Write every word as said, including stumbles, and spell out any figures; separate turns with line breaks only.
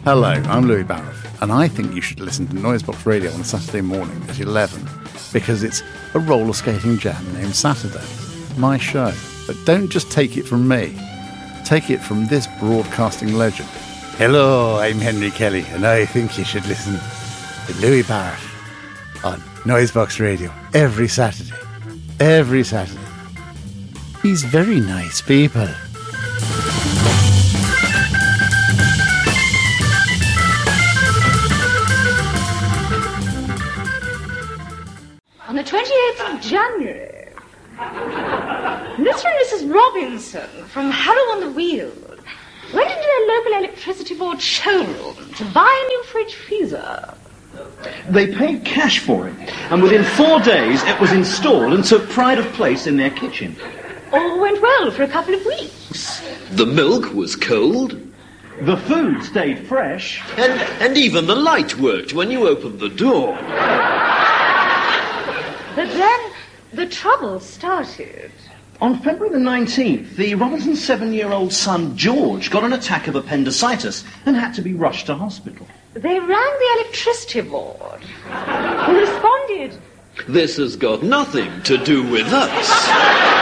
Hello, I'm Louis Barrett, and I think you should listen to Noisebox Radio on a Saturday morning at eleven, because it's a roller skating jam named Saturday, my show. But don't just take it from me. Take it from this broadcasting legend. Hello, I'm Henry Kelly, and I think you should listen to Louis Barrett on Noisebox Radio every Saturday. Every Saturday. He's very nice people.
On the twenty-eighth of January, Mister and Missus Robinson from Harrow on the Weald went into their local electricity board showroom to buy a new fridge freezer.
They paid cash for it, and within four days it was installed and took pride of place in their kitchen.
All went well for a couple of weeks.
The milk was cold.
The food stayed fresh.
And, and even the light worked when you opened the door.
But then the trouble started.
On February the nineteenth, the Robinson's seven-year-old son, George, got an attack of appendicitis and had to be rushed to hospital.
They rang the electricity board, who responded,
"This has got nothing to do with us."